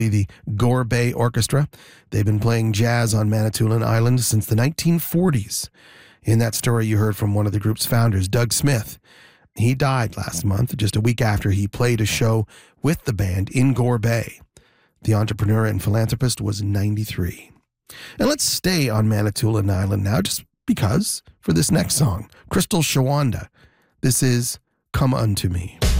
the Gore Bay Orchestra. They've been playing jazz on Manitoulin Island since the 1940s. In that story, you heard from one of the group's founders, Doug Smith. He died last month, just a week after he played a show with the band in Gore Bay. The entrepreneur and philanthropist was 93. And let's stay on Manitoulin Island now, just because, for this next song, Crystal Shawanda. This is Come Unto Me.